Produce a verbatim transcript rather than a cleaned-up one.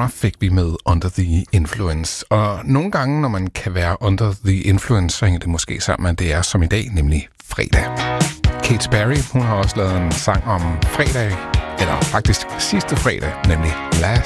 Lamar fik vi med Under the Influence. Og nogle gange, når man kan være under the influence, så hænger det måske sammen med, at det er som i dag, nemlig fredag. Katy Perry, hun har også lavet en sang om fredag, eller faktisk sidste fredag, nemlig Last